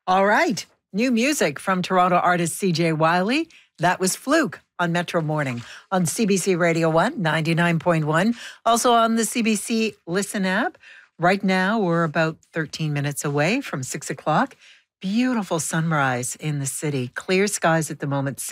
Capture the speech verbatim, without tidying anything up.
All right. New music from Toronto artist C J Wiley. That was Fluke on Metro Morning on C B C Radio one, ninety-nine point one. Also on the C B C Listen app. Right now, we're about thirteen minutes away from six o'clock. Beautiful sunrise in the city. Clear skies at the moment.